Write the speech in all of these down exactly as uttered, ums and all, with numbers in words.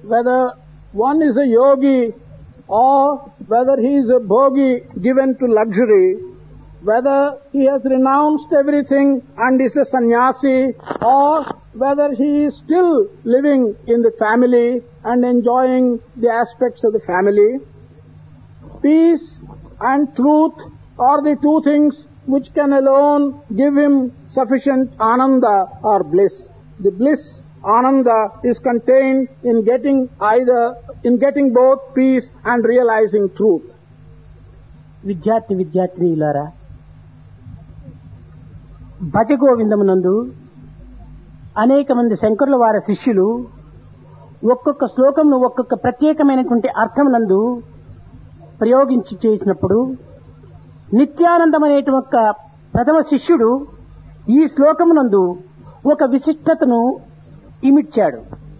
whether one is a yogi or whether he is a bhogi given to luxury, whether he has renounced everything and is a sannyasi, or whether he is still living in the family and enjoying the aspects of the family, peace and truth are the two things which can alone give him sufficient ananda or bliss. The bliss, ananda, is contained in getting either, in getting both peace and realizing truth. విద్యార్థి విద్యార్థినిలారా, భజ గోవిందమునందు అనేక మంది శంకరుల వారి శిష్యులు ఒక్కొక్క శ్లోకంను ఒక్కొక్క ప్రత్యేకమైనటువంటి అర్థమునందు ప్రయోగించి చేసినప్పుడు నిత్యానందం అనేటువంటి ఒక ప్రథమ శిష్యుడు ఈ శ్లోకమునందు ఒక విశిష్టతను ఇమిడ్చాడు.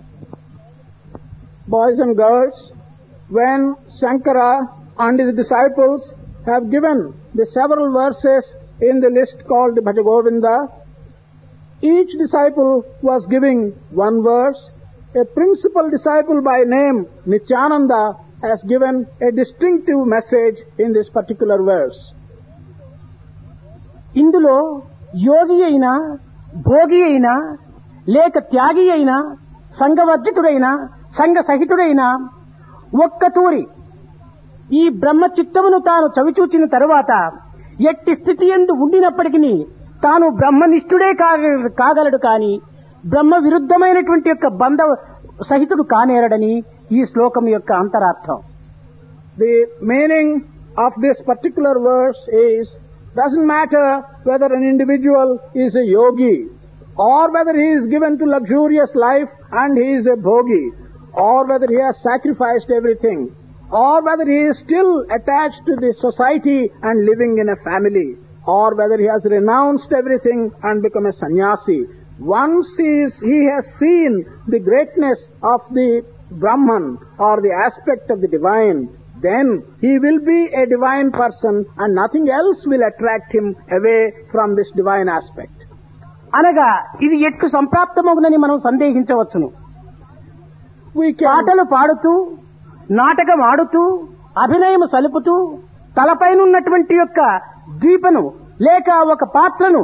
Boys and girls, when Shankara and his disciples have given the several verses in the list called the Bhaja Govinda, each disciple was giving one verse. A principal disciple by name Nityananda has given a distinctive message in this particular verse. ఇందులో యోగి అయినా భోగి అయినా లేక త్యాగి అయినా సంఘవర్జితుడైనా సంఘ సహితుడైనా ఒక్కతూరి ఈ బ్రహ్మ చిత్తమును తాను చవిచూచిన తరువాత ఎట్టి స్థితి యందు ఉండినప్పటికీ తాను బ్రహ్మనిష్ఠుడే కాగలడు కాని బ్రహ్మ విరుద్ధమైనటువంటి యొక్క బంధ సహితుడు కానేరడని ఈ శ్లోకం యొక్క అంతరార్థం. The meaning of this particular verse is, doesn't matter whether an individual is a yogi or whether he is given to luxurious life and he is a bhogi, or whether he has sacrificed everything, or whether he is still attached to the society and living in a family, or whether he has renounced everything and become a sannyasi. Once he, is, he has seen the greatness of the Brahman or the aspect of the divine, then he will be a divine person and nothing else will attract him away from this divine aspect. అనగా ఇది ఎట్లు సంప్రాప్తమగునని మనం సందేహించవచ్చును. పాటలు పాడుతూ నాటకం ఆడుతూ అభినయం సలుపుతూ తలపైనున్నటువంటి యొక్క ద్వీపను లేక ఒక పాత్రను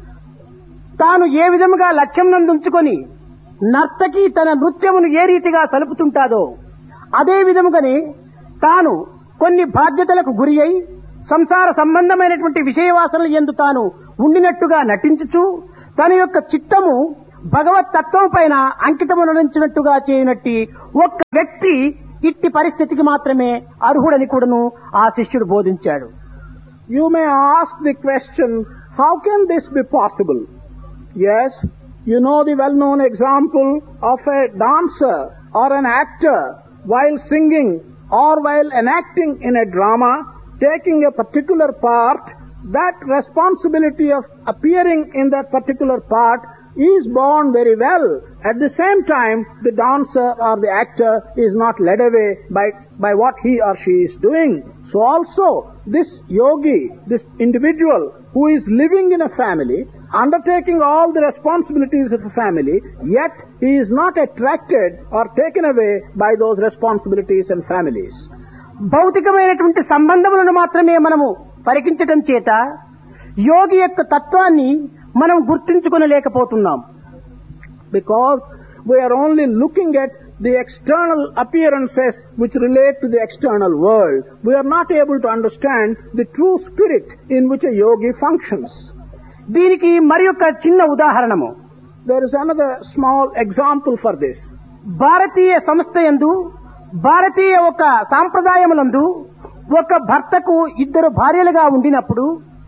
తాను ఏ విధముగా లక్ష్యం నందుంచుకొని నర్తకి తన నృత్యమును ఏ రీతిగా సలుపుతుంటాదో అదే విధముగానే తాను కొన్ని బాధ్యతలకు గురి అయి సంసార సంబంధమైనటువంటి విషయవాసనల యందు తాను ఉండినట్టుగా నటించుచు తన యొక్క చిత్తము భగవత్ తత్వం పైన అంకితమునరించినట్టుగా చేయనట్టి ఒక్క వ్యక్తి ఇట్టి పరిస్థితికి మాత్రమే అర్హుడని కూడాను ఆ శిష్యుడు బోధించాడు. You may ask the question, how can this be possible? Yes, you know the well-known example of a dancer or an actor while singing or while enacting in a drama, taking a particular part, that responsibility of appearing in that particular part is borne very well. At the same time, the dancer or the actor is not led away by, by what he or she is doing. So also, this yogi, this individual who is living in a family, undertaking all the responsibilities of a family, yet he is not attracted or taken away by those responsibilities and families. భౌతికమైనటువంటి సంబంధములను మాత్రమే మనము పరికించడం చేత యోగి యొక్క తత్వాన్ని మనం గుర్తించుకొనలేకపోతున్నాం. Because we are only looking at the external appearances which relate to the external world. We are not able to understand the true spirit in which a yogi functions. దీనికి మరి ఒక చిన్న ఉదాహరణము. There is another small example for this. భారతీయ సంస్థ యందు భారతీయ ఒక సాంప్రదాయములందు ఒక భర్తకు ఇద్దరు భార్యలుగా ఉండినప్పుడు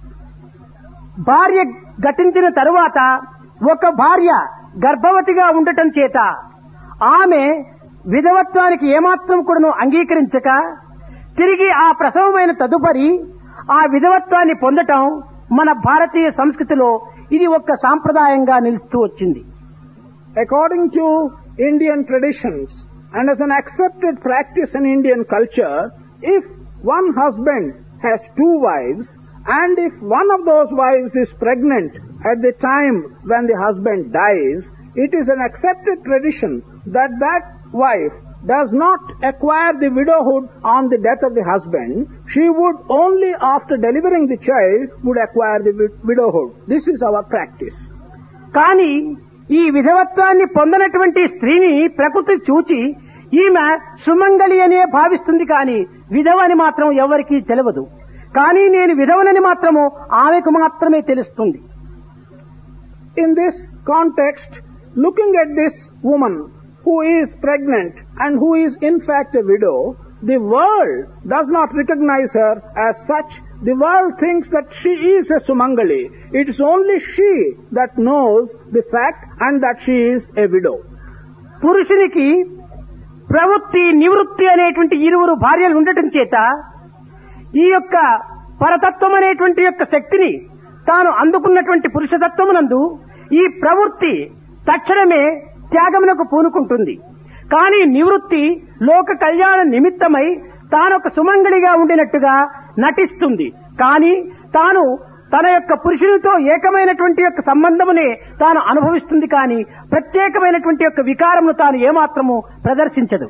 భార్య గతించిన తరువాత ఒక భార్య గర్భవతిగా ఉండటం చేత ఆమె విధవత్వానికి ఏమాత్రం కూడాను అంగీకరించక తిరిగి ఆ ప్రసవమైన తదుపరి ఆ విధవత్వాన్ని పొందటం మన భారతీయ సంస్కృతిలో ఇది ఒక సాంప్రదాయంగా నిలుస్తూ వచ్చింది. According to Indian traditions and as an accepted practice in Indian culture, if one husband has two wives and if one of those wives is pregnant at the time when the husband dies, it is an accepted tradition that that wife does not acquire the widowhood on the death of the husband. She would only after delivering the child would acquire the wi- widowhood. This is our practice. కానీ ఈ విధవత్వాన్ని పొందనటువంటి స్త్రీని ప్రకృతి చూచి ఈమె సుమంగళి అనే భావిస్తుంది కానీ విధవని మాత్రం ఎవరికీ తెలియదు. కానీ నేను విధవనని మాత్రము ఆమెకు మాత్రమే తెలుస్తుంది. In this context, looking at this woman who is pregnant and who is in fact a widow, the world does not recognize her as such. The world thinks that she is a Sumangali. It is only she that knows the fact and that she is a widow. పురుషునికి ప్రవృత్తి నివృత్తి అనేటువంటి ఇరువురు భార్యలు ఉండటం చేత ఈ యొక్క పరతత్వం అనేటువంటి యొక్క శక్తిని తాను అందుకున్నటువంటి పురుషతత్వమునందు ఈ ప్రవృత్తి తక్షణమే త్యాగమునకు పూనుకుంటుంది. కానీ నివృత్తి లోక కళ్యాణ నిమిత్తమై తానొక సుమంగళిగా ఉండినట్టుగా నటిస్తుంది. కానీ తాను తన యొక్క పురుషునితో ఏకమైనటువంటి యొక్క సంబంధమునే తాను అనుభవిస్తుంది. కానీ ప్రత్యేకమైనటువంటి యొక్క వికారమును తాను ఏమాత్రము ప్రదర్శించదు.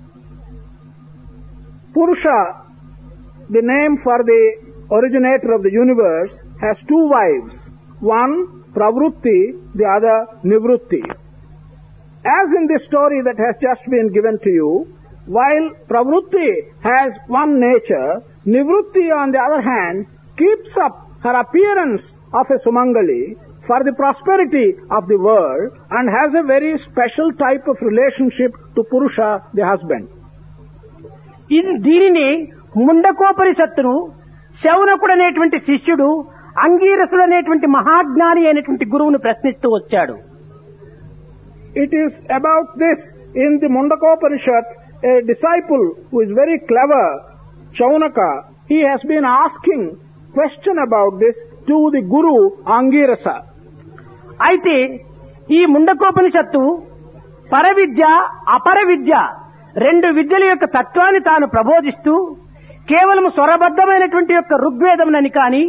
Purusha, the name for the originator of the universe, has two wives. One Pravrutti, the other Nivrutti. As in the story that has just been given to you, while Pravrutti has one nature, Nivrutti on the other hand keeps up her appearance of a Sumangali for the prosperity of the world and has a very special type of relationship to Purusha, the husband. ఇది దీనిని ముండకోపనిషత్తును శౌనకుడు అనేటువంటి శిష్యుడు అంగీరసుడు అనేటువంటి మహాజ్ఞాని అయినటువంటి గురువును ప్రశ్నిస్తూ వచ్చాడు. It is about this in the Mundakopanishad, a disciple who is very clever, Chaunaka, he has been asking question about this to the Guru Angirasa. అయితే ఈ ముండకోపనిషత్తు పరవిద్య అపర విద్య రెండు విద్యల యొక్క తత్వాన్ని తాను ప్రబోధిస్తూ కేవలం స్వరబద్ధమైనటువంటి యొక్క ఋగ్వేదమునని కానీ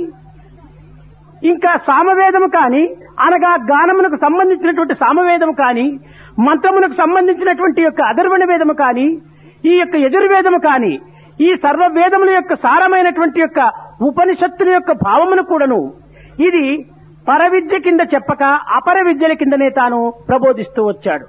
ఇంకా సామవేదము కానీ అనగా గానమునకు సంబంధించినటువంటి సామవేదము కానీ మంత్రమునకు సంబంధించినటువంటి యొక్క అధర్వణ వేదము కానీ ఈ యొక్క యజుర్వేదము కానీ ఈ సర్వ వేదముల యొక్క సారమైనటువంటి యొక్క ఉపనిషత్తుల యొక్క భావమును కూడాను ఇది పరవిద్య కింద చెప్పక అపర విద్యల కిందనే తాను ప్రబోధిస్తూ వచ్చాడు.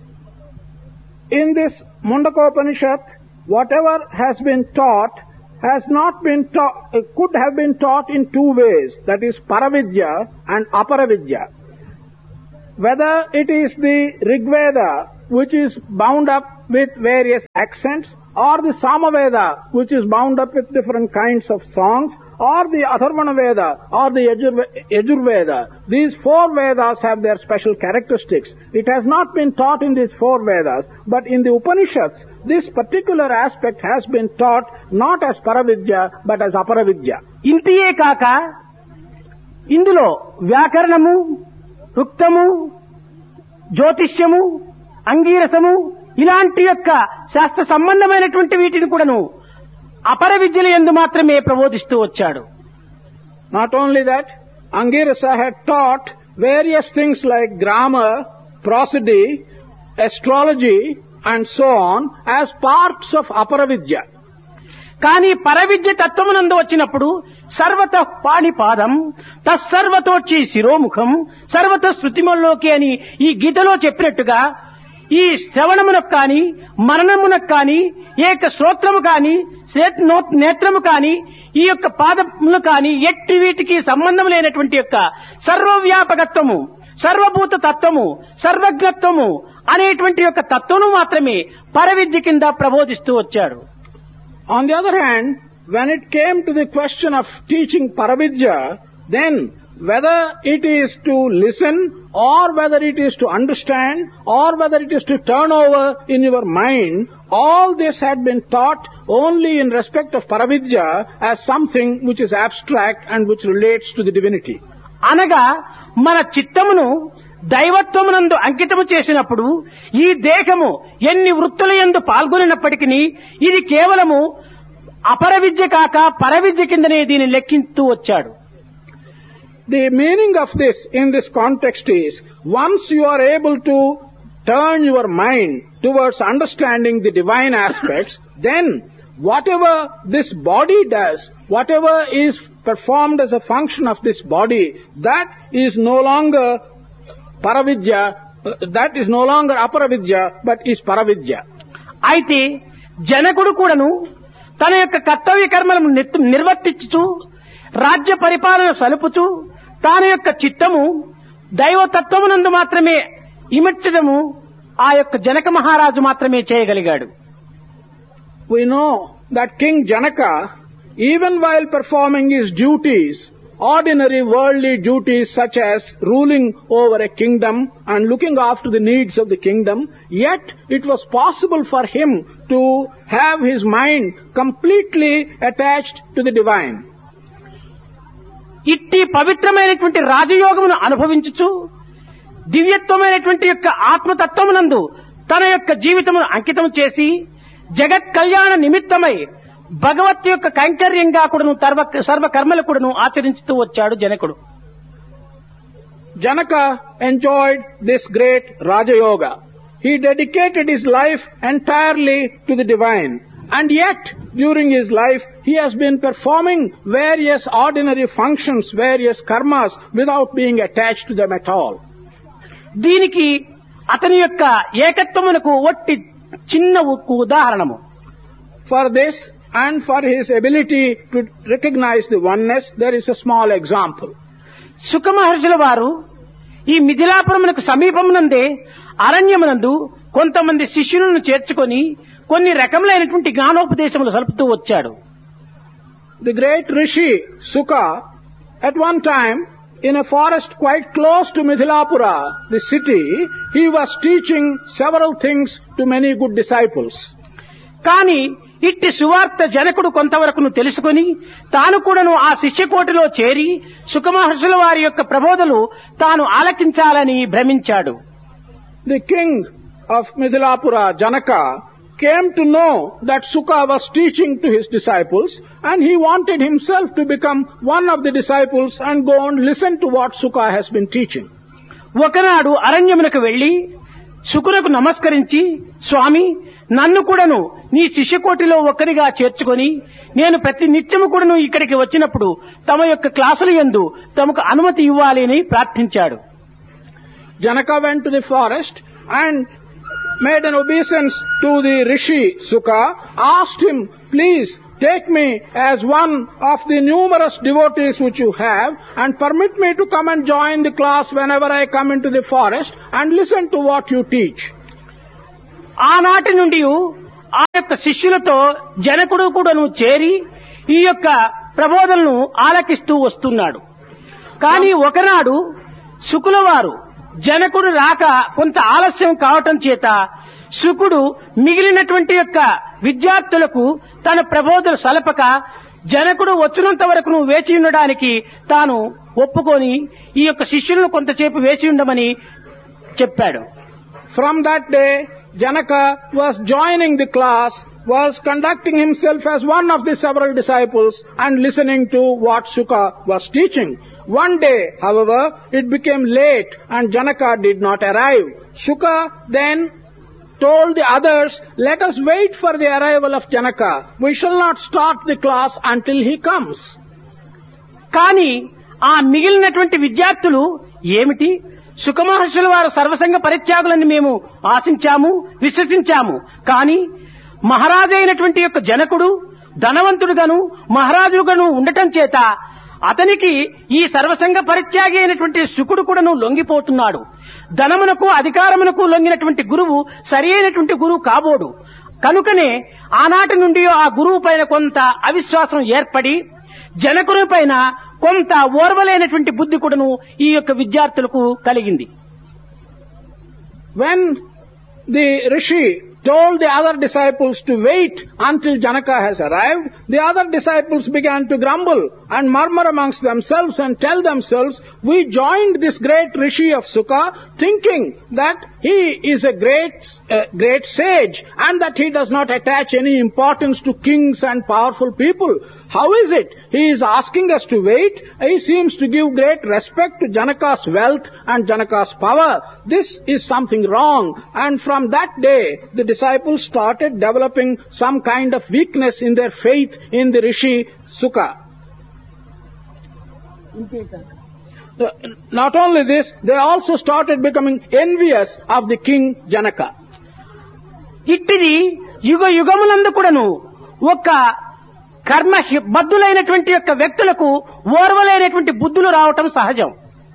In this Mundakopanishad, whatever has been taught has not been taught, uh, could have been taught in two ways, that is Paravidya and Aparavidya. Whether it is the Rigveda, which is bound up with various accents, or the Samaveda, which is bound up with different kinds of songs, or the Atharvana Veda, or the Yajurveda. These four Vedas have their special characteristics. It has not been taught in these four Vedas, but in the Upanishads, this particular aspect has been taught not as Paravidya, but as Aparavidya. ఇంటియే కాక ఇందులో వ్యాకరణము, రుక్తము, జ్యోతిష్యము, అంగీరసము ఇలాంటి యొక్క శాస్త్ర సంబంధమైనటువంటి వీటిని కూడాను అపర విద్యల యందు మాత్రమే ప్రబోధిస్తూ వచ్చాడు. Not only that, Angirasa had taught various things like grammar, prosody, astrology and so on as parts of Aparavidya. కానీ పరవిద్య తత్వమునందు వచ్చినప్పుడు సర్వత పాణిపాదం తస్సర్వతోచి శిరోముఖం సర్వత శృతిమల్లోకి అని ఈ గీతలో చెప్పినట్టుగా ఈ శ్రవణమునకు కాని మరణమునకు కాని ఏక శ్రోత్రము కాని నేత్రము కాని ఈ యొక్క పాదములు కాని ఎట్టి వీటికి సంబంధం లేనటువంటి యొక్క సర్వవ్యాపకత్వము సర్వభూత తత్వము సర్వజ్ఞత్వము అనేటువంటి యొక్క తత్వము మాత్రమే పరవిద్య కింద ప్రబోధిస్తూ వచ్చాడు. On the other hand, when it came to the question of teaching Paravidya, then whether it is to listen or whether it is to understand or whether it is to turn over in your mind, all this had been taught only in respect of Paravidya as something which is abstract and which relates to the divinity. అనగా మన చిత్తమును దైవత్వమునందు అంకితము చేసినప్పుడు ఈ దేహము ఎన్ని వృత్తుల యందు పాల్గొనినప్పటికీ ఇది కేవలము అపర విద్య కాక పరవిద్య కిందనే దీన్ని లెక్కిస్తూ వచ్చాడు. The meaning of this in this context is, once you are able to turn your mind towards understanding the divine aspects, then whatever this body does, whatever is performed as a function of this body, that is no longer paravidya, uh, that is no longer aparavidya, but is paravidya. అయితే జనకుడు కూడాను తన యొక్క కర్తవ్య కర్మలను నిర్- నిర్వర్తించుతూ రాజ్య పరిపాలన సలుపుతూ తాను యొక్క చిత్తము దైవతత్వమునందు మాత్రమే ఇమర్చడము ఆ యొక్క జనక మహారాజు మాత్రమే చేయగలిగాడు. We know that King Janaka, even while performing his duties, ordinary worldly duties such as ruling over a kingdom and looking after the needs of the kingdom, yet it was possible for him to have his mind completely attached to the divine. ఇట్టి పవిత్రమైనటువంటి రాజయోగమును అనుభవించుచు దివ్యత్వమైనటువంటి యొక్క ఆత్మతత్వమునందు తన యొక్క జీవితమును అంకితం చేసి జగత్ కళ్యాణ నిమిత్తమై భగవత్ యొక్క కైంకర్యంగా కూడాను సర్వ సర్వ కర్మలు కూడాను ఆచరించుతూ వచ్చాడు జనకుడు. Janaka enjoyed this great Raja Yoga. He dedicated his life entirely to the divine. And yet, during his life, he has been performing various ordinary functions, various karmas, without being attached to them at all. దీనికి అతని యొక్క ఏకత్వమునకు ఒట్టి చిన్న ఉక్కు ఉదాహరణము. For this and for his ability to recognize the oneness, there is a small example. Shuka మహర్షుల వారు ఈ మిథిలాపురమునకు సమీపమునందే అరణ్యమునందు కొంతమంది శిష్యులను చేర్చుకొని కొన్ని రకములైనటువంటి జ్ఞానోపదేశములు సలుపుతూ వచ్చాడు. The great Rishi Suka, at one time, in a forest quite close to Mithilapura, the city, he was teaching several things to many good disciples. కానీ ఇట్టి సువార్త జనకుడు కొంతవరకును తెలుసుకొని తాను కూడాను ఆ శిష్యకోటిలో చేరి శుకమహర్షుల వారి యొక్క ప్రబోధలు తాను ఆలకించాలని భ్రమించాడు. The king of Mithilapura, Janaka, came to know that Suka was teaching to his disciples, and he wanted himself to become one of the disciples and go and listen to what Suka has been teaching. ఒకనాడు అరణ్యమునకు వెళ్లి శుకునకు నమస్కరించి, స్వామి, నన్ను కూడాను నీ శిష్యకోటిలో ఒక్కరిగా చేర్చుకొని నేను ప్రతి నిత్యము కూడాను ఇక్కడికి వచ్చినప్పుడు తమ యొక్క క్లాసుల యందు తమకు అనుమతి ఇవ్వాలి అని ప్రార్థించాడు. Janaka went to the forest and made an obeisance to the Rishi Suka, asked him, please take me as one of the numerous devotees which you have and permit me to come and join the class whenever I come into the forest and listen to what you teach. ఆనాటి నుండి ఆ యొక్క శిష్యులతో జనకుడు కూడాను చేరి ఈ యొక్క ప్రబోధనను ఆలకిస్తూ వస్తున్నాడు. కానీ ఒకనాడు శుకుల వారు జనకుడు రాక కొంత ఆలస్యం కావటం చేత శుకుడు మిగిలినటువంటి యొక్క విద్యార్థులకు తన ప్రబోధన సలపక జనకుడు వచ్చినంత వరకు వేచి ఉండడానికి తాను ఒప్పుకొని ఈ యొక్క శిష్యులను కొంతసేపు వేచి ఉండమని చెప్పాడు. From that day, Janaka was joining the class, was conducting himself as one of the several disciples and listening to what Suka was teaching. One day, however, it became late and Janaka did not arrive. Suka then told the others, let us wait for the arrival of Janaka. We shall not start the class until he comes. కానీ ఆ మిగిలినటువంటి విద్యార్థులు ఏమిటి, శుకమహర్షుల వారు సర్వసంగ పరిత్యాగులని మేము ఆశించాము, విశ్వసించాము. కానీ మహారాజు అయినటువంటి యొక్క జనకుడు ధనవంతుడుగాను మహారాజుగాను ఉండటం చేత అతనికి ఈ సర్వసంగ పరిత్యాగి అయినటువంటి శుకుడు కూడాను లొంగిపోతున్నాడు. ధనమునకు అధికారమునకు లొంగినటువంటి గురువు సరి అయినటువంటి గురువు కాబోడు. కనుకనే ఆనాటి నుండి ఆ గురువు పైన కొంత అవిశ్వాసం ఏర్పడి జనకుని పైన కొంత ఓర్వలేనటువంటి బుద్ధి కూడాను ఈ యొక్క విద్యార్థులకు కలిగింది. When the Rishi told the other disciples to wait until Janaka has arrived, the other disciples began to grumble and murmur amongst themselves and tell themselves, we joined this great Rishi of Sukha thinking that he is a great, uh, great sage and that he does not attach any importance to kings and powerful people. How is it? He is asking us to wait. He seems to give great respect to Janaka's wealth and Janaka's power. This is something wrong. And from that day, the disciples started developing some kind of weakness in their faith in the Rishi Sukha. Not only this, they also started becoming envious of the king Janaka. ఇట్టిది యుగ యుగములందు కూడాను ఒక కర్మ బద్ధులైనటువంటి యొక్క వ్యక్తులకు ఓర్వలైనటువంటి బుద్ధులు రావటం సహజం.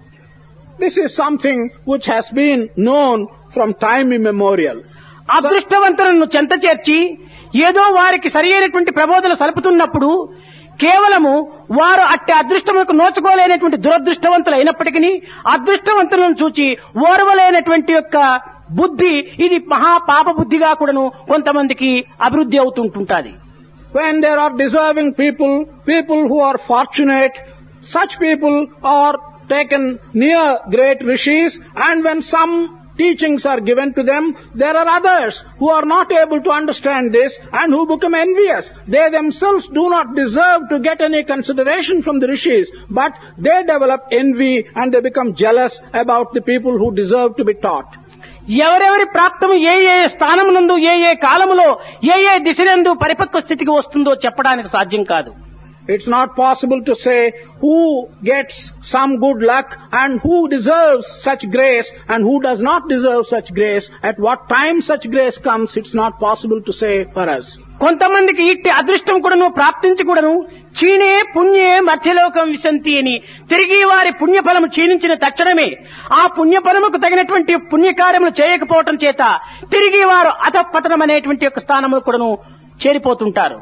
This is something which has been known from time immemorial. అదృష్టవంతులను చెంత చేర్చి ఏదో వారికి సరి అయినటువంటి ప్రబోధనలు సలుపుతున్నప్పుడు కేవలము వారు అట్టి అదృష్టములకు నోచుకోలేనటువంటి దురదృష్టవంతులు అయినప్పటికీ అదృష్టవంతులను చూచి ఓర్వలేనటువంటి యొక్క బుద్ధి ఇది మహా పాప బుద్ధిగా కూడాను కొంతమందికి అభివృద్ధి అవుతుంటుంటుంది. When there are deserving people, people who are fortunate, such people are taken near great rishis, and when some teachings are given to them, there are others who are not able to understand this and who become envious. They themselves do not deserve to get any consideration from the rishis, but they develop envy and they become jealous about the people who deserve to be taught. ఎవరెవరి ప్రాప్తము ఏ ఏ స్థానమునందు ఏ ఏ కాలములో ఏ ఏ దిశనందు పరిపక్వ స్థితికి వస్తుందో చెప్పడానికి సాధ్యం కాదు. It's not possible to say who gets some good luck and who deserves such grace and who does not deserve such grace. At what time such grace comes, it's not possible to say for us. కొంతమందికి ఇట్టి అదృష్టం కూడాను ప్రాప్తించి కూడాను క్షీణే పుణ్యే మధ్యలోకం విశంతి అని తిరిగి వారి పుణ్యఫలము క్షీణించిన తక్షణమే ఆ పుణ్యఫలముకు తగినటువంటి పుణ్యకార్యములు చేయకపోవటం చేత తిరిగి వారు అధపతనం అనేటువంటి యొక్క స్థానములు కూడాను చేరిపోతుంటారు.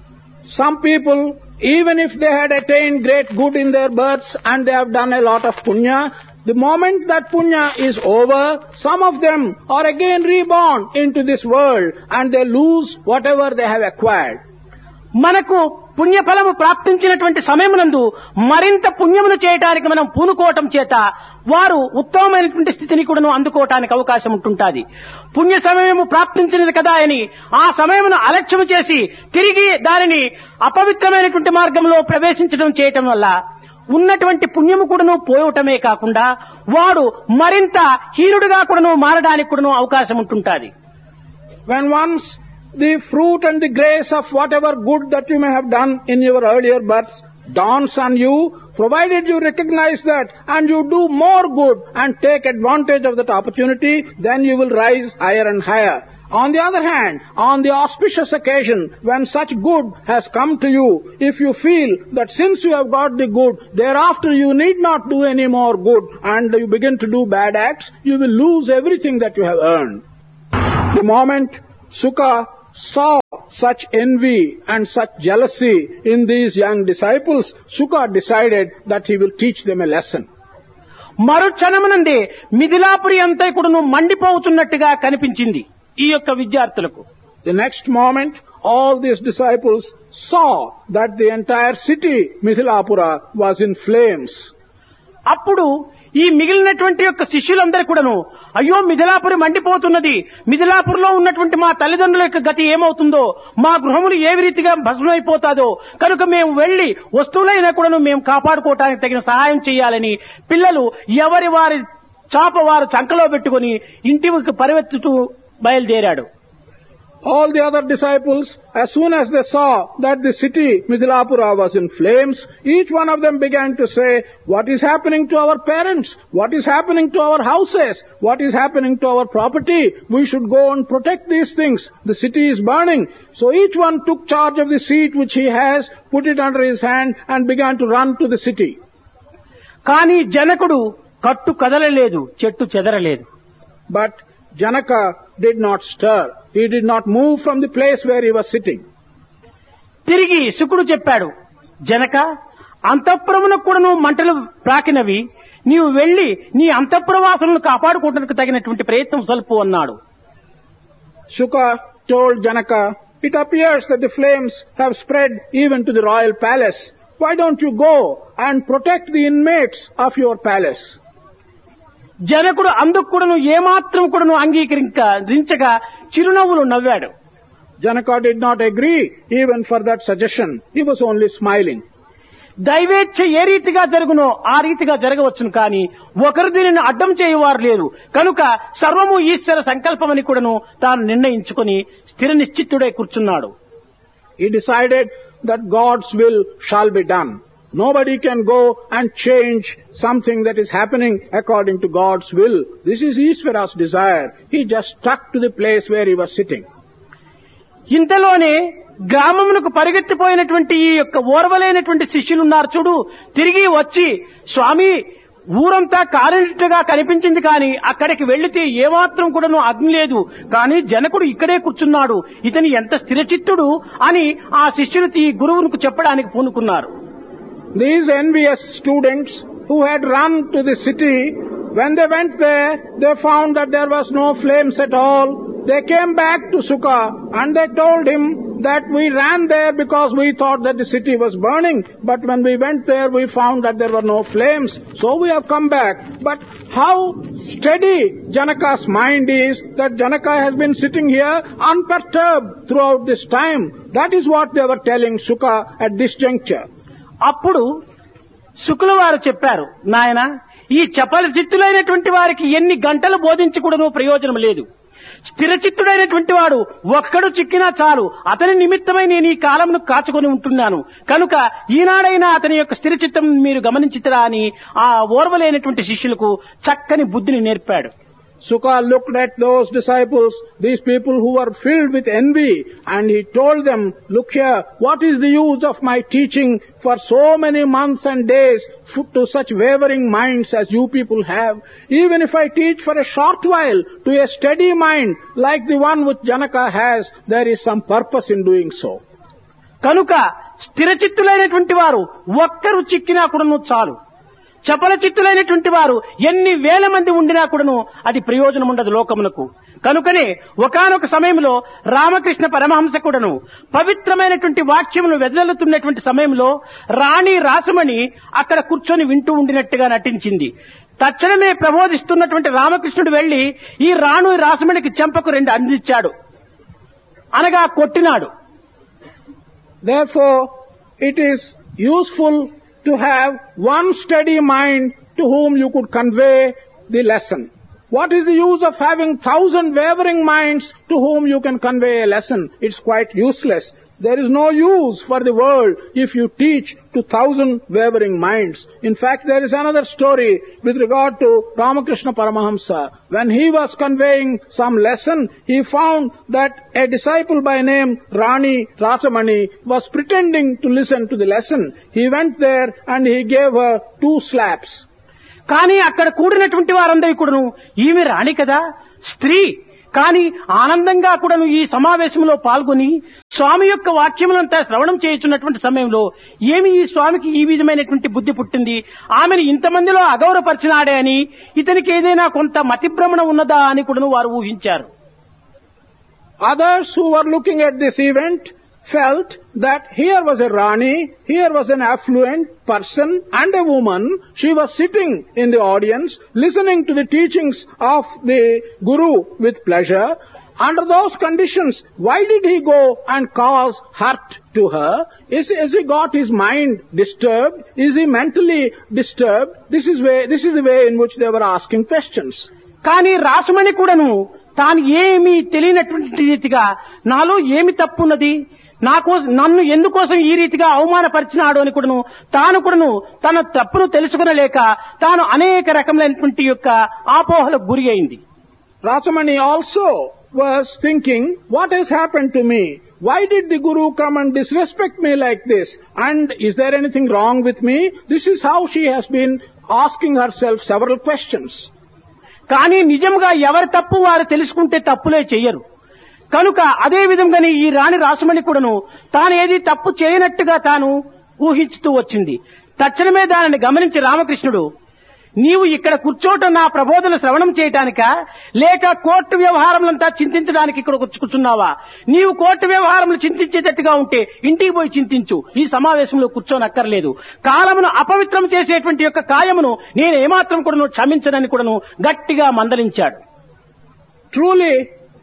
Some people, even if they had attained great good in their births and they have done a lot of punya, the moment that punya is over, some of them are again reborn into this world and they lose whatever they have acquired. మనకు పుణ్యఫలము ప్రాప్తించినటువంటి సమయమునందు మరింత పుణ్యమును చేయడానికి మనం పూనుకోవటం చేత వారు ఉత్తమమైనటువంటి స్థితిని కూడా అందుకోవటానికి అవకాశం ఉంటుంటుంది. పుణ్య సమయము ప్రాప్తించినది కదా అని ఆ సమయమును అలక్ష్యం చేసి తిరిగి దానిని అపవిత్రమైనటువంటి మార్గంలో ప్రవేశించడం చేయటం వల్ల ఉన్నటువంటి పుణ్యము కూడాను పోవటమే కాకుండా వాడు మరింత హీనుడుగా కూడాను మారడానికి కూడాను అవకాశం ఉంటుంటుంది. When once the fruit and the grace of whatever good that you may have done in your earlier births dawns on you, provided you recognize that and you do more good and take advantage of that opportunity, then you will rise higher and higher. On the other hand, on the auspicious occasion when such good has come to you, if you feel that since you have got the good, thereafter you need not do any more good and you begin to do bad acts, you will lose everything that you have earned. The moment Sukha saw such envy and such jealousy in these young disciples, Sukha decided that he will teach them a lesson. మరుక్షణమునందే Mithilapuri అంతా కూడాను మండిపోతున్నట్టుగా కనిపించింది ఈ యొక్క విద్యార్థులకు. The next moment, all these disciples saw that the entire city, Mithilapura, was in flames. అప్పుడు ఈ మిగిలినటువంటి యొక్క శిష్యులందరూ కూడాను అయ్యో మిథిలాపురి మండిపోతున్నది, మిథిలాపురిలో ఉన్నటువంటి మా తల్లిదండ్రుల యొక్క గతి ఏమవుతుందో, మా గృహములు ఏ రీతిగా భస్మైపోతాదో, కనుక మేము వెళ్లి వస్తువులైనా కూడాను మేము కాపాడుకోవటానికి తగిన సహాయం చేయాలని పిల్లలు ఎవరి వారి చాప వారు చంకలో పెట్టుకుని ఇంటికి పరిగెత్తుతూ బయలుదేరాడు. All the other disciples, as soon as they saw that the city, Mithilapura, was in flames, each one of them began to say, what is happening to our parents? What is happening to our houses? What is happening to our property? We should go and protect these things. The city is burning. So each one took charge of the seat which he has, put it under his hand and began to run to the city. కానీ జనకుడు కట్టు కదలలేదు, చెట్టు చెదరలేదు. But Janaka did not stir. He did not move from the place where he was sitting. తిరిగి శుకుడు చెప్పాడు, జనక అంతఃపురమునకు కూడాను మంటలు ప్రాకినవి, నీవు వెళ్లి నీ అంతఃపురవాసులను కాపాడుకోవడానికి తగినటువంటి ప్రయత్నం సల్పు అన్నాడు. Shuka told Janaka, it appears that the flames have spread even to the royal palace. Why don't you go and protect the inmates of your palace? జనకుడు అందుకు కూడాను ఏమాత్రం కూడాను అంగీకరించగా చిరునవ్వులు నవ్వాడు. Janaka did not agree even for that suggestion. He was only smiling. దైవేచ్ఛ ఏ రీతిగా జరుగునో ఆ రీతిగా జరగవచ్చును కానీ ఒకరు దీనిని అడ్డం చేయవారు లేరు కనుక సర్వము ఈశ్వర సంకల్పమని కూడాను తాను నిర్ణయించుకుని స్థిర నిశ్చిత్తుడై కూర్చున్నాడు. He decided that God's will shall be done. Nobody can go and change something that is happening according to God's will. This is Ishvara's desire. He just stuck to the place where he was sitting. ఇంతలోనే గ్రామమునకు పరిగెత్తిపోయినటువంటి ఈ యొక్క ఓర్వలేనటువంటి శిష్యులు ఉన్నారు చూడు, తిరిగి వచ్చి స్వామి ఊరంతా కాలినట్టుగా కనిపించింది కానీ అక్కడికి వెళ్లితే ఏమాత్రం కూడాను అగ్ని లేదు, కానీ జనకుడు ఇక్కడే కూర్చున్నాడు, ఇతని ఎంత స్థిరచిత్తుడు అని ఆ శిష్యులు ఈ గురువుకు చెప్పడానికి పూనుకున్నారు. These envious students who had run to the city, when they went there, they found that there was no flames at all. They came back to Sukha and they told him that we ran there because we thought that the city was burning, but when we went there we found that there were no flames, so we have come back. But how steady Janaka's mind is, that Janaka has been sitting here unperturbed throughout this time. That is what they were telling Sukha at this juncture. అప్పుడు శుకుల వారు చెప్పారు, నాయన ఈ చపల చిత్తులైనటువంటి వారికి ఎన్ని గంటలు బోధించి కూడాను ప్రయోజనం లేదు. స్థిరచిత్తుడైనటువంటి వాడు ఒక్కడు చిక్కినా చాలు, అతని నిమిత్తమై నేను ఈ కాలంను కాచుకొని ఉంటున్నాను, కనుక ఈనాడైనా అతని యొక్క స్థిరచిత్తం మీరు గమనించితరా అని ఆ ఓర్వలేనటువంటి శిష్యులకు చక్కని బుద్ధిని నేర్పాడు. Sukha looked at those disciples, these people who were filled with envy, and he told them, look here, what is the use of my teaching for so many months and days to such wavering minds as you people have? Even if I teach for a short while to a steady mind like the one which Janaka has, there is some purpose in doing so. కనుక స్థిరచిత్తులైనటువంటి వారు ఒక్కరు చిక్కినా కూడాను చాలు, చపల చిత్తులైనటువంటి వారు ఎన్ని వేల మంది ఉండినా కూడాను అది ప్రయోజనం ఉండదు లోకమునకు. కనుకనే ఒకానొక సమయంలో రామకృష్ణ పరమహంస కూడాను పవిత్రమైనటువంటి వాక్యమును వెదజల్లుతున్నటువంటి సమయంలో రాణి రాసమణి అక్కడ కూర్చొని వింటూ ఉండినట్టుగా నటించింది. తక్షణమే ప్రబోధిస్తున్నటువంటి రామకృష్ణుడు వెళ్లి ఈ రాణు రాసమణికి చెంపకు రెండు అందించాడు, అనగా కొట్టినాడు. Therefore, it is useful to have one steady mind to whom you could convey the lesson. What is the use of having thousand wavering minds to whom you can convey a lesson? It's quite useless. There is no use for the world if you teach to thousand wavering minds. In fact, there is another story with regard to Ramakrishna Paramahamsa. When he was conveying some lesson, he found that a disciple by name Rani Rasamani was pretending to listen to the lesson. He went there and he gave her two slaps. కానీ అక్కడ కూడినటువంటి వారందరూ కూడాను ఈమె రాణి కదా, స్త్రీ, కానీ ఆనందంగా కూడాను ఈ సమావేశంలో పాల్గొని స్వామి యొక్క వాక్యములంతా శ్రవణం చేయుచున్నటువంటి సమయంలో ఏమి ఈ స్వామికి ఈ విధమైనటువంటి బుద్ధి పుట్టింది, ఆమెను ఇంతమందిలో అగౌరవపరిచినాడే అని, ఇతనికి ఏదైనా కొంత మతిభ్రమణ ఉన్నదా అని కూడాను వారు ఊహించారు. Others who were looking at this event felt that here was a Rani, here was an affluent person and a woman. She was sitting in the audience, listening to the teachings of the Guru with pleasure. Under those conditions, why did he go and cause hurt to her? Is, is he got his mind disturbed? Is he mentally disturbed? This is way, this is the way in which they were asking questions. కానీ రాసుమణి కూడాను తాను ఏమీ తెలియనటువంటి రీతిగా నాలో ఏమి తప్పున్నది, నాకు నన్ను ఎందుకోసం ఈ రీతిగా అవమానపరిచినాడు అని కూడాను తాను కూడాను తన తప్పును తెలుసుకునలేక తాను అనేక రకములైనటువంటి యొక్క ఆపోహలకు గురి అయింది. Rasamani also was thinking, what has happened to me? Why did the Guru come and disrespect me like this? And is there anything wrong with me? This is how she has been asking herself several questions. కానీ నిజంగా ఎవరి తప్పు వారు తెలుసుకుంటే తప్పులే చెయ్యరు. కనుక అదే విధంగానే ఈ రాణి రాసుమణి కూడాను తాను ఏది తప్పు చేయనట్టుగా తాను ఊహించుతూ వచ్చింది. తక్షణమే దానిని గమనించి రామకృష్ణుడు, నీవు ఇక్కడ కూర్చోవటం నా ప్రబోధన శ్రవణం చేయటానికా, లేక కోర్టు వ్యవహారములంతా చింతించడానికి ఇక్కడ కూర్చున్నావా? నీవు కోర్టు వ్యవహారములు చింతించేటట్టుగా ఉంటే ఇంటికి పోయి చింతించు, ఈ సమావేశంలో కూర్చోనక్కర్లేదు. కాలమును అపవిత్రం చేసేటువంటి యొక్క కాయమును నేను ఏమాత్రం కూడాను క్షమించనని కూడాను గట్టిగా మందలించాడు. Truly,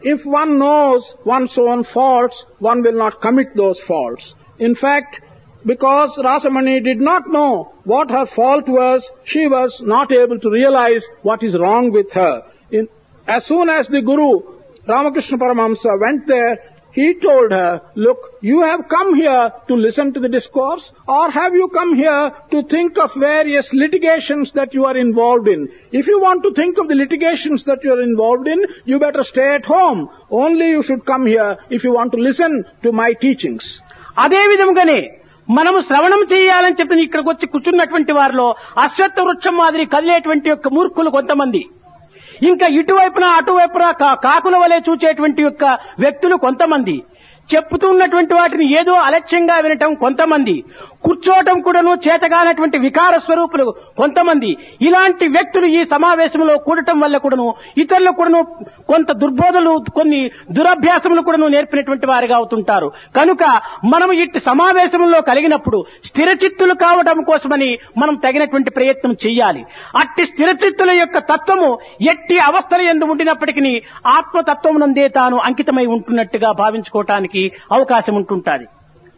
if one knows one's own faults, one will not commit those faults. In fact, because Rasamani did not know what her fault was, she was not able to realize what is wrong with her. In, as soon as the Guru, Ramakrishna Paramahamsa, went there, he told her, look, you have come here to listen to the discourse, or have you come here to think of various litigations that you are involved in? If you want to think of the litigations that you are involved in, you better stay at home. Only you should come here if you want to listen to my teachings. అదే విధంగానే మనము శ్రవణం చేయాలని చెప్పి ఇక్కడికి వచ్చి కూర్చున్నటువంటి వారిలో అశ్వత్థ వృక్షం మాదిరి కదిలేటువంటి యొక్క మూర్ఖులు కొంతమంది, ఇంకా ఇటువైపున అటువైపున కాకుల వలె చూచేటువంటి యొక్క వ్యక్తులు కొంతమంది, చెప్పుతున్నటువంటి వాటిని ఏదో అలక్ష్యంగా వినటం కొంతమంది, కూర్చోవటం కూడాను చేతగానటువంటి వికార స్వరూపులు కొంతమంది, ఇలాంటి వ్యక్తులు ఈ సమావేశంలో కూడటం వల్ల కూడాను ఇతరులు కూడాను కొంత దుర్బోధలు, కొన్ని దురభ్యాసములు కూడాను నేర్పినటువంటి వారిగా అవుతుంటారు. కనుక మనం ఇట్టి సమావేశంలో కలిగినప్పుడు స్థిరచిత్తులు కావడం కోసమని మనం తగినటువంటి ప్రయత్నం చెయ్యాలి. అట్టి స్థిరచిత్తుల యొక్క తత్వము ఎట్టి అవస్థల యందు ఉండినప్పటికీ ఆత్మతత్వం నందే తాను అంకితమై ఉంటున్నట్టుగా భావించుకోవటానికి అవకాశం ఉంటుంటుంది.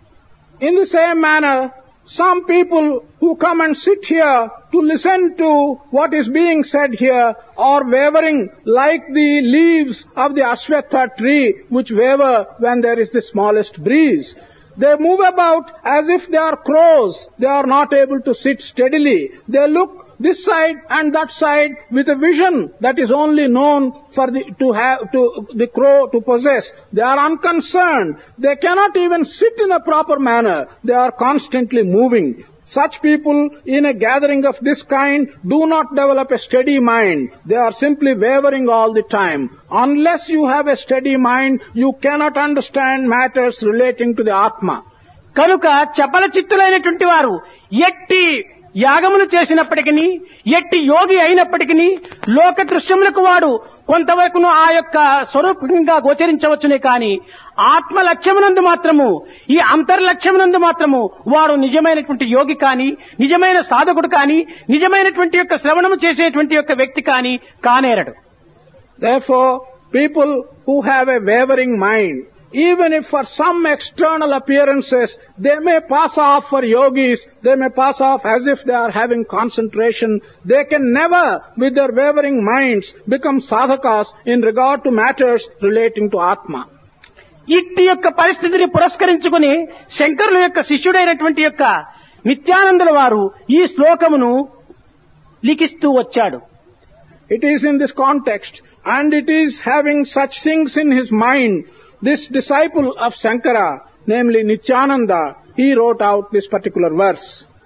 In the same manner, some people who come and sit here to listen to what is being said here are wavering like the leaves of the Ashwatha tree which waver when there is the smallest breeze. They move about as if they are crows. They are not able to sit steadily. They look this side and that side with a vision that is only known for the, to have, to the crow to possess. They are unconcerned. They cannot even sit in a proper manner. They are constantly moving. Such people in a gathering of this kind do not develop a steady mind. They are simply wavering all the time. Unless you have a steady mind, you cannot understand matters relating to the Atma. కనుక చపల చిత్తులైనటువంటి వారు ఎట్టి యాగములు చేసినప్పటికీ, ఎట్టి యోగి అయినప్పటికీ లోక దృశ్యములకు వాడు కొంతవరకును ఆ యొక్క స్వరూపంగా గోచరించవచ్చునే కానీ ఆత్మ లక్ష్యమునందు మాత్రము, ఈ అంతర్లక్ష్యమునందు మాత్రము వారు నిజమైనటువంటి యోగి కానీ, నిజమైన సాధకుడు కానీ, నిజమైనటువంటి యొక్క శ్రవణము చేసేటువంటి యొక్క వ్యక్తి కానీ కానేరడు. Therefore, people who have a wavering mind, even if for some external appearances they may pass off for yogis, they may pass off as if they are having concentration, they can never, with their wavering minds, become sadhakas in regard to matters relating to Atma. ఇట్టి యొక్క పరిస్థితిని పురస్కరించుకుని శంకరుల యొక్క శిష్యుడైనటువంటి యొక్క నిత్యానందుల వారు ఈ శ్లోకమును లిఖిస్తూ వచ్చాడు. It is in this context, and it is having such things in his mind, this disciple of Shankara, namely Nityananda, he wrote out this particular verse.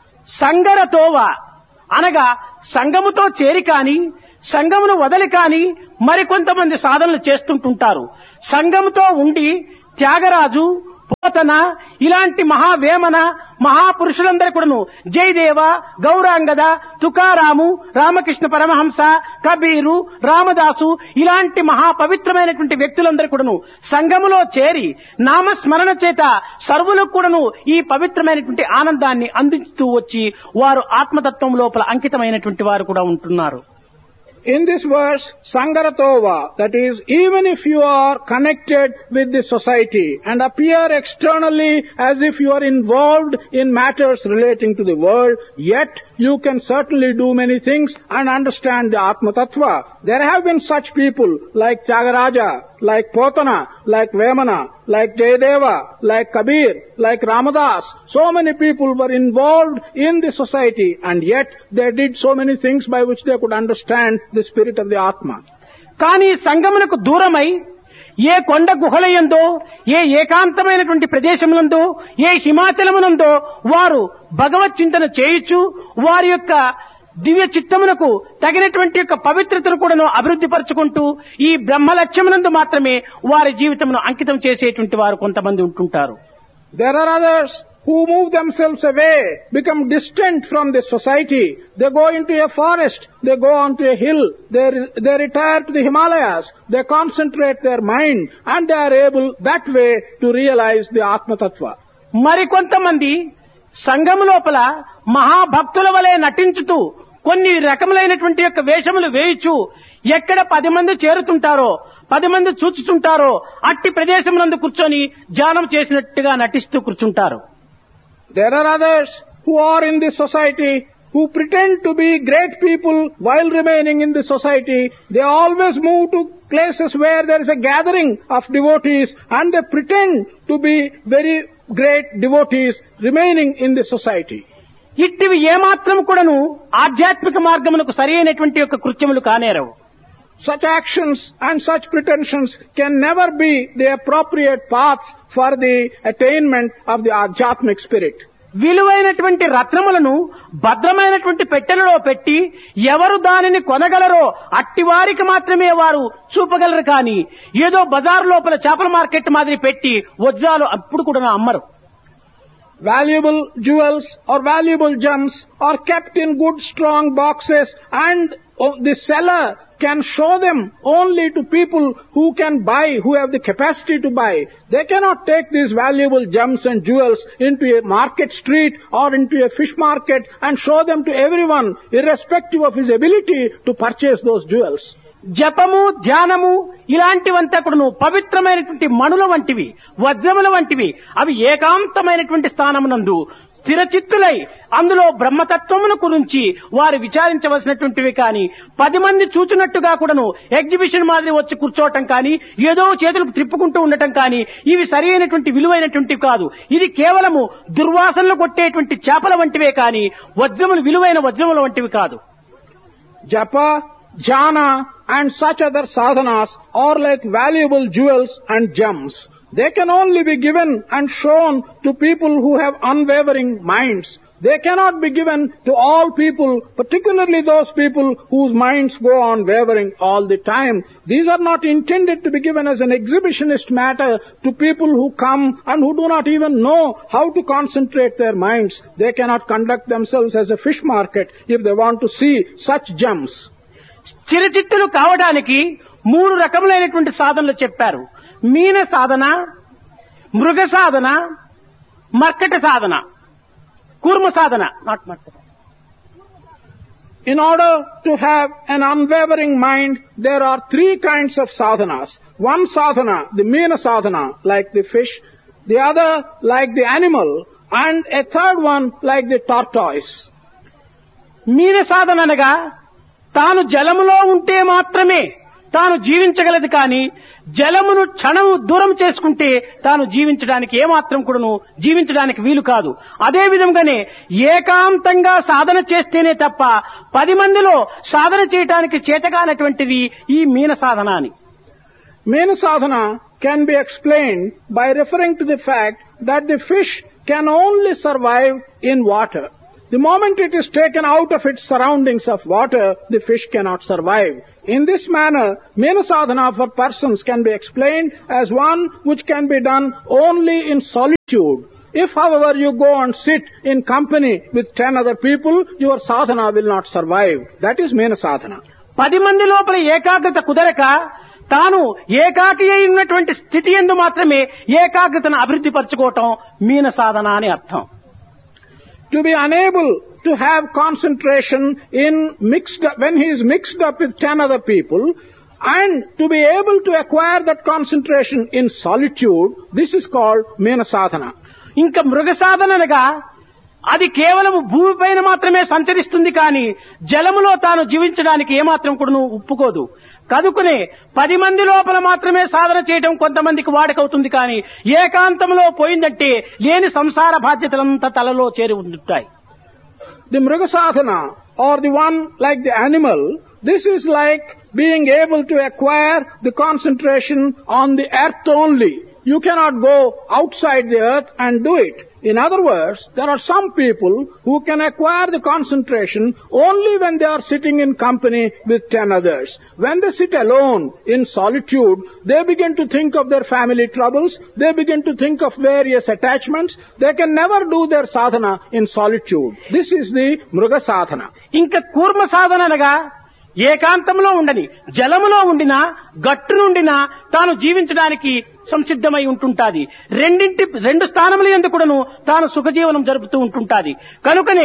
సంగరతోవ అనగా సంగముతో చేరి కాని, సంగమును వదలి కాని మరికొంతమంది సాధనలు చేస్తుంటుంటారు. సంగముతో ఉండి త్యాగరాజు, పోతన ఇలాంటి మహావేమన మహాపురుషులందరూ కూడాను జయదేవ, గౌరాంగద, తుకారాము, రామకృష్ణ పరమహంస, కబీరు, రామదాసు ఇలాంటి మహాపవిత్రమైనటువంటి వ్యక్తులందరూ కూడాను సంఘములో చేరి నామస్మరణ చేత సర్వులకు కూడాను ఈ పవిత్రమైనటువంటి ఆనందాన్ని అందిస్తూ వచ్చి వారు ఆత్మతత్వం లోపల అంకితమైనటువంటి వారు కూడా ఉంటున్నారు. In this verse, Sangaratova, that is, even if you are connected with the society and appear externally as if you are involved in matters relating to the world, yet you can certainly do many things and understand the Atma Tattva. There have been such people like Tyagaraja, like Potana, like Vemana, like Jayadeva, like Kabir, like Ramadas. So many people were involved in the society and yet they did so many things by which they could understand the spirit of the Atma. కానీ సంగమునకు దూరమై ఏ కొండ గుహలయందో, ఏ ఏకాంతమైనటువంటి ప్రదేశములందో, ఏ హిమాచలమునందో వారు భగవత్ చింతన చేయుచు వారి యొక్క దివ్య చిత్తమునకు తగినటువంటి యొక్క పవిత్రతను కూడాను అభివృద్ధి పరుచుకుంటూ ఈ బ్రహ్మ లక్ష్యమునందు మాత్రమే వారి జీవితమును అంకితం చేసేటువంటి వారు కొంతమంది ఉంటుంటారు. There are others who move themselves away, become distant from the society. They go into a forest, they go onto a hill, they, they retire to the Himalayas, they concentrate their mind and they are able that way to realize the Atma Tattva. మరికొంతమంది సంఘము లోపల మహాభక్తుల వలె నటించుతూ కొన్ని రకములైనటువంటి యొక్క వేషములు వేయించు ఎక్కడ పది మంది చేరుతుంటారో పది మంది చూచుతుంటారో అట్టి ప్రదేశమునందు కూర్చొని ధ్యానం చేసినట్టుగా నటిస్తూ కూర్చుంటారు. There are others who are in this society who pretend to be great people while remaining in the society. They always move to places where there is a gathering of devotees and they pretend to be very great devotees remaining in the society. ఇట్టివి ఏమాత్రం కూడాను ఆధ్యాత్మిక మార్గమునకు సరి అయినటువంటి యొక్క కృత్యములు కానేరవు. Such actions and such pretensions can never be the appropriate paths for the attainment of the Adhyatmic spirit. విలువైనటువంటి రత్నములను భద్రమైనటువంటి పెట్టెలలో పెట్టి ఎవరు దానిని కొనగలరో అట్టి వారికి మాత్రమే వారు చూపగలరు కానీ ఏదో బజార్ లోపల చేపల మార్కెట్ మాదిరి పెట్టి వజ్రాలు అప్పుడు కూడా అమ్మరు. Valuable jewels or valuable gems are kept in good strong boxes and the seller can show them only to people who can buy, who have the capacity to buy. They cannot take these valuable gems and jewels into a market street or into a fish market and show them to everyone irrespective of his ability to purchase those jewels. జపము ధ్యానము ఇలాంటివంతా కూడా పవిత్రమైనటువంటి మణుల వంటివి, వజ్రముల వంటివి. అవి ఏకాంతమైనటువంటి స్థానమునందు స్థిరచిత్తులై అందులో బ్రహ్మతత్వమును గురించి వారు విచారించవలసినటువంటివి కానీ పది మంది చూచినట్టుగా కూడాను ఎగ్జిబిషన్ మాదిరి వచ్చి కూర్చోవటం కానీ ఏదో చేతులకు త్రిప్పుకుంటూ ఉండటం కానీ ఇవి సరి అయినటువంటి విలువైనటువంటివి కాదు. ఇది కేవలము దుర్వాసనలు కొట్టేటువంటి చేపల వంటివే కానీ వజ్రములు విలువైన వజ్రముల వంటివి కాదు. Japa, jhana and such other sadhanas are like valuable jewels and gems. They can only be given and shown to people who have unwavering minds. They cannot be given to all people, particularly those people whose minds go on wavering all the time. These are not intended to be given as an exhibitionist matter to people who come and who do not even know how to concentrate their minds. They cannot conduct themselves as a fish market if they want to see such gems. చిరచిత్తులు కావడానికి మూడు రకములైనటువంటి సాధనలు చెప్పారు. మీన సాధన, మృగ సాధన, మర్కట సాధన, కూర్మ సాధన. Not మర్కట. In order to have an unwavering mind, there are three kinds of sadhanas. One sadhana, the meena sadhana, like the fish, the other like the animal, and a third one like the tortoise. మీన సాధన అనగా తాను జలములో ఉంటే మాత్రమే తాను జీవించగలదు కానీ జలమును క్షణం దూరం చేసుకుంటే తాను జీవించడానికి ఏమాత్రం కూడాను జీవించడానికి వీలు కాదు. అదే విధంగానే ఏకాంతంగా సాధన చేస్తేనే తప్ప పది మందిలో సాధన చేయడానికి చేతగానటువంటిది ఈ మీన సాధన అని. Meena sadhana can be explained by referring to the fact that the fish can only survive in water. The moment it is taken out of its surroundings of water, the fish cannot survive. In this manner, Meena sadhana for persons can be explained as one which can be done only in solitude. If, however, you go and sit in company with ten other people, your sadhana will not survive. That is Meena sadhana. పది మంది లోపల ఏకాగ్రత కుదరక తాను ఏకాకి అయి ఉన్నటువంటి స్థితి యందు మాత్రమే ఏకాగ్రతను అభివృద్ధి పరచుకోవటం మీన సాధన అని అర్థం. To be unable to have concentration in mixed up, when he is mixed up with ten other people, and to be able to acquire that concentration in solitude, this is called Meena sadhana. ఇంకా మృగ సాధన అనగా అది కేవలం భూమిపైన మాత్రమే సంచరిస్తుంది కానీ జలములో తాను జీవించడానికి ఏమాత్రం కూడా ఒప్పుకోదు. కనుకనే పది మంది లోపల మాత్రమే సాధన చేయడం కొంతమందికి వాడకవుతుంది కానీ ఏకాంతంలో పోయిందంటే లేని సంసార బాధ్యతలంతా తలలో చేరి ఉంటాయి. The mruga sadhana or the one like the animal, this is like being able to acquire the concentration on the earth only. You cannot go outside the earth and do it. In other words, there are some people who can acquire the concentration only when they are sitting in company with ten others. When they sit alone in solitude, they begin to think of their family troubles, they begin to think of various attachments. They can never do their sadhana in solitude. This is the mruga sadhana. ఇంకా కూర్మ సాధన అనగా ఏకాంతంలో ఉండని జలములో ఉండినా గట్టు నుండినా తాను జీవించడానికి సంసిద్ధమై ఉంటుంటాది. రెండింటి రెండు స్థానముల యందు కూడాను తాను సుఖజీవనం జరుపుతూ ఉంటుంటాది. కనుకనే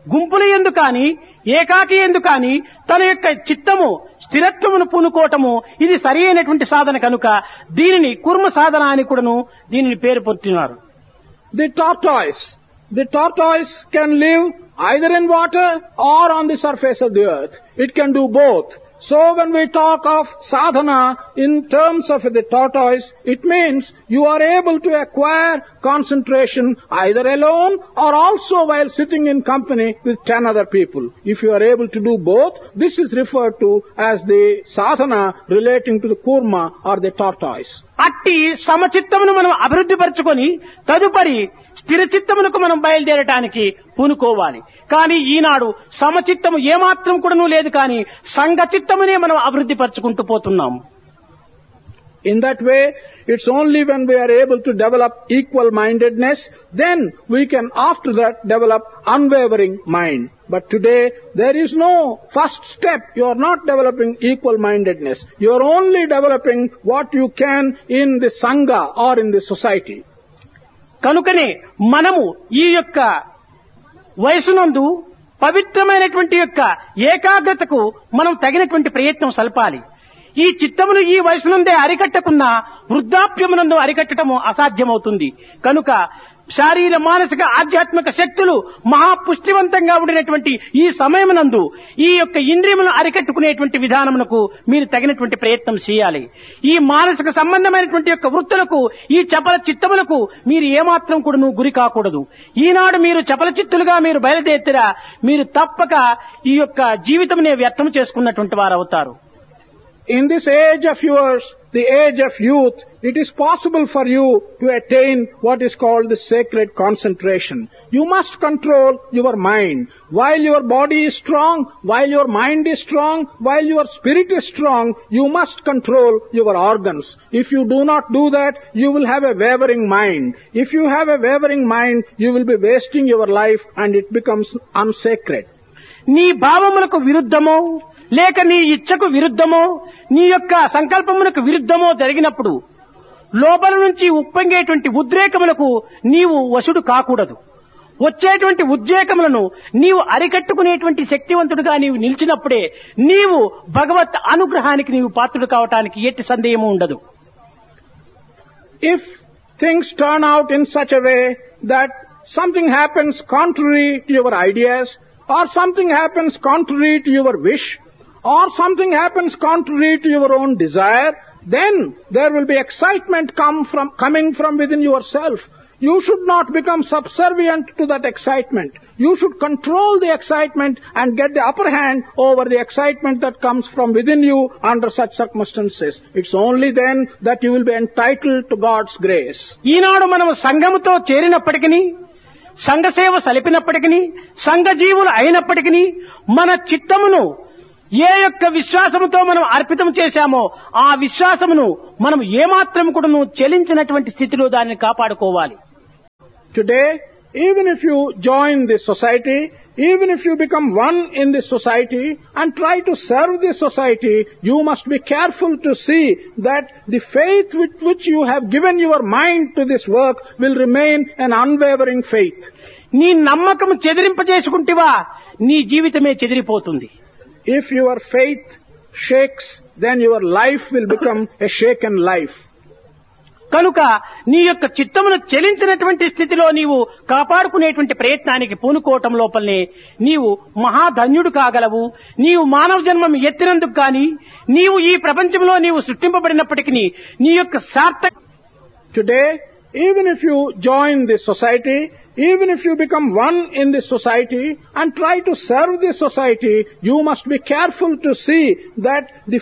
గుంపుల యందు కాని ఏకాకి యందు కాని తన యొక్క చిత్తము స్థిరత్వమును పూనుకోవటము ఇది సరి అయినటువంటి సాధన కనుక దీనిని కుర్మ సాధన అని కూడాను దీనిని పేరు పొందుతున్నారు. The tortoise. The tortoise can live either in water or on the surface of the earth. It can do both. So when we talk of sadhana in terms of the tortoise, it means you are able to acquire concentration either alone or also while sitting in company with ten other people. If you are able to do both, this is referred to as the sadhana relating to the kurma or the tortoise. అట్టి సమచిత్తమును మనం అభివృద్ధి పరచుకొని తదుపరి స్థిర చిత్తమునకు మనం బయలుదేరటానికి పూనుకోవాలి. కానీ ఈనాడు సమచిత్తము ఏమాత్రం కూడాను లేదు, కానీ సంఘ చిత్తమునే మనం అభివృద్ధి పరచుకుంటూ పోతున్నాము. In that way, it's only when we are able to develop equal-mindedness, then we can after that develop unwavering mind. But today, there is no first step. You are not developing equal-mindedness. You are only developing what you can in the Sangha or in the society. కనుకనే మనము ఈ యొక్క వయసునందు పవిత్రమైనటువంటి యొక్క ఏకాగ్రతకు మనం తగినటువంటి ప్రయత్నం సల్పాలి. ఈ చిత్తమును ఈ వయసునందే అరికట్టకున్నా వృద్ధాప్యమునందు అరికట్టడము అసాధ్యమవుతుంది. కనుక శారీర మానసిక ఆధ్యాత్మిక శక్తులు మహాపుష్టివంతంగా ఉండినటువంటి ఈ సమయమునందు ఈ యొక్క ఇంద్రియములను అరికట్టుకునేటువంటి విధానమునకు మీరు తగినటువంటి ప్రయత్నం చేయాలి. ఈ మానసిక సంబంధమైనటువంటి యొక్క వృత్తులకు ఈ చపల చిత్తములకు మీరు ఏమాత్రం కూడా గురి కాకూడదు. ఈనాడు మీరు చపల చిత్తులుగా మీరు బయలుదేరితేరా మీరు తప్పక ఈ యొక్క జీవితమునే వ్యర్థం చేసుకున్నటువంటి వారు అవుతారు. In this age of yours, the age of youth, it is possible for you to attain what is called the sacred concentration. You must control your mind. While your body is strong, while your mind is strong, while your spirit is strong, you must control your organs. If you do not do that, you will have a wavering mind. If you have a wavering mind, you will be wasting your life and it becomes unsacred. నీ భావములకు విరుద్ధమో లేక నీ ఇచ్ఛకు విరుద్ధమో నీ యొక్క సంకల్పమునకు విరుద్ధమో జరిగినప్పుడు లోపల నుంచి ఉప్పొంగేటువంటి ఉద్రేకములకు నీవు వశుడు కాకూడదు. వచ్చేటువంటి ఉద్రేకములను నీవు అరికట్టుకునేటువంటి శక్తివంతుడుగా నీవు నిలిచినప్పుడే నీవు భగవత్ అనుగ్రహానికి నీవు పాత్రుడు కావటానికి ఎట్టి సందేహము ఉండదు. If things turn out in such a way that something happens contrary to your ideas, or something happens contrary to your wish, or something happens contrary to your own desire, then there will be excitement come from, coming from within yourself. You should not become subservient to that excitement. You should control the excitement and get the upper hand over the excitement that comes from within you under such circumstances. It's only then that you will be entitled to God's grace. ఈనాడు మనం సంఘముతో చేరినప్పటికీ సంఘ సేవ సలిపినప్పటికీ సంఘ జీవులు అయినప్పటికీ మన చిత్తమును ఏ యొక్క విశ్వాసముతో మనం అర్పితం చేశామో ఆ విశ్వాసమును మనం ఏమాత్రం కూడాను చెలించినటువంటి స్థితిలో దాన్ని కాపాడుకోవాలి. Today, even if you join this society, even if you become one in this society and try to serve this society, you must be careful to see that the faith with which you have given your mind to this work will remain an unwavering faith. నీ నమ్మకం చెదిరింపజేసుకుంటేవా నీ జీవితమే చెదిరిపోతుంది. If your faith shakes, then your life will become a shaken life. కనుక నీ యొక్క చిత్తమును చెలించినటువంటి స్థితిలో నీవు కాపాడుకునేటువంటి ప్రయత్నానికి పూనుకోవటం లోపలనే నీవు మహాధన్యుడు కాగలవు. నీవు మానవ జన్మం ఎత్తినందుకు కానీ నీవు ఈ ప్రపంచంలో నీవు సృష్టింపబడినప్పటికీ నీ యొక్క సార్థక Today, even if you join this society, even if you become one in this society and try to serve this society, you must be careful to see that the